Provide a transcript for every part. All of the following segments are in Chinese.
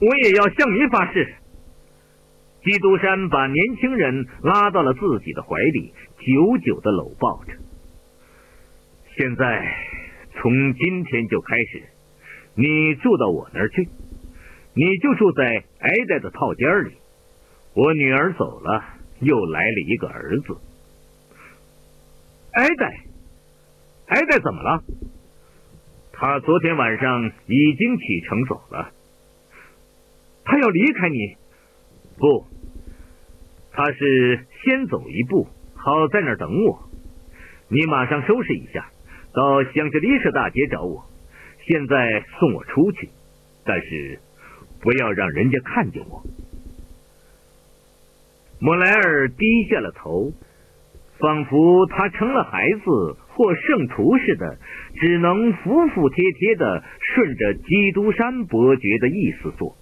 我也要向您发誓。基督山把年轻人拉到了自己的怀里，久久地搂抱着。现在，从今天就开始，你住到我那儿去，你就住在挨戴的套间里。我女儿走了，又来了一个儿子。挨戴怎么了？他昨天晚上已经启程走了。他要离开你？不，他是先走一步，好在那儿等我。你马上收拾一下，到香榭丽舍大街找我，现在送我出去，但是不要让人家看见我。莫莱尔低下了头，仿佛他成了孩子或圣徒似的，只能服服帖帖地顺着基督山伯爵的意思做。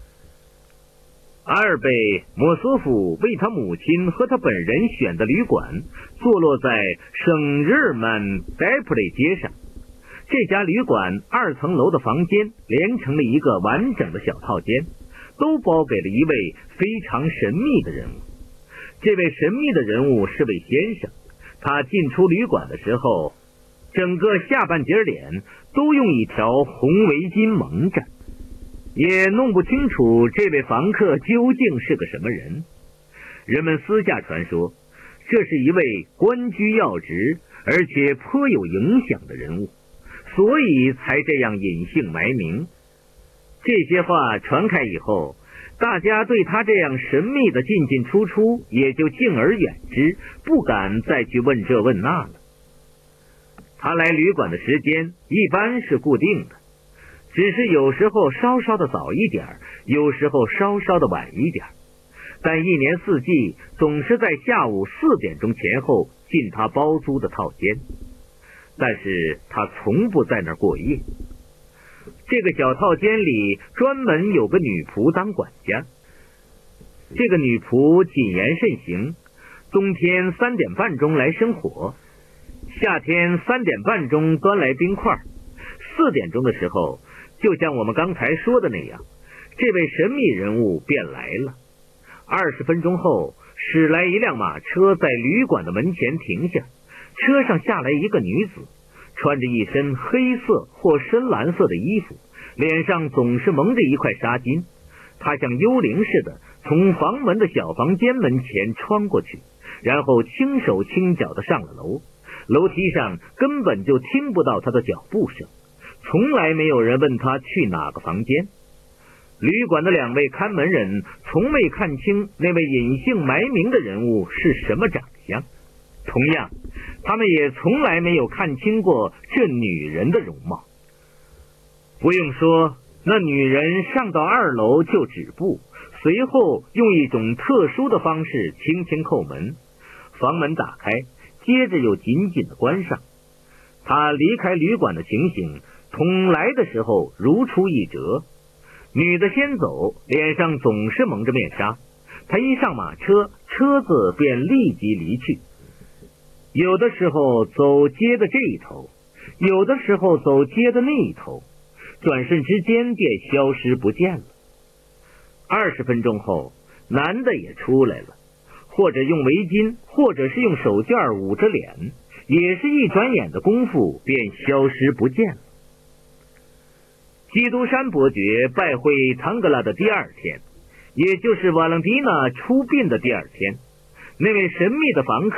阿尔贝·莫索夫为他母亲和他本人选的旅馆坐落在圣日耳曼戴普雷街上。这家旅馆2层楼的房间连成了一个完整的小套间，都包给了一位非常神秘的人物。这位神秘的人物是位先生，他进出旅馆的时候，整个下半截脸都用一条红围巾蒙着，也弄不清楚这位房客究竟是个什么人。人们私下传说，这是一位官居要职而且颇有影响的人物，所以才这样隐姓埋名。这些话传开以后，大家对他这样神秘的进进出出也就敬而远之，不敢再去问这问那了。他来旅馆的时间一般是固定的，只是有时候稍稍的早一点，有时候稍稍的晚一点，但一年四季总是在下午4点钟前后进他包租的套间。但是他从不在那儿过夜。这个小套间里专门有个女仆当管家，这个女仆谨言慎行，冬天3点半钟来生火，夏天3点半钟端来冰块，4点钟的时候，就像我们刚才说的那样，这位神秘人物便来了。20分钟后，驶来一辆马车在旅馆的门前停下，车上下来一个女子，穿着一身黑色或深蓝色的衣服，脸上总是蒙着一块纱巾。她像幽灵似的从房门的小房间门前穿过去，然后轻手轻脚地上了楼。楼梯上根本就听不到她的脚步声，从来没有人问她去哪个房间。旅馆的2位看门人从未看清那位隐姓埋名的人物是什么长相，同样他们也从来没有看清过这女人的容貌。不用说，那女人上到2楼就止步，随后用一种特殊的方式轻轻叩门，房门打开，接着又紧紧地关上。她离开旅馆的情形同来的时候如出一辙。女的先走，脸上总是蒙着面纱，她一上马车，车子便立即离去，有的时候走街的这一头，有的时候走街的那一头，转瞬之间便消失不见了。20分钟后，男的也出来了，或者用围巾，或者是用手绢捂着脸，也是一转眼的功夫便消失不见了。基督山伯爵拜会唐格拉的第2天，也就是瓦朗蒂娜出殡的第2天，那位神秘的房客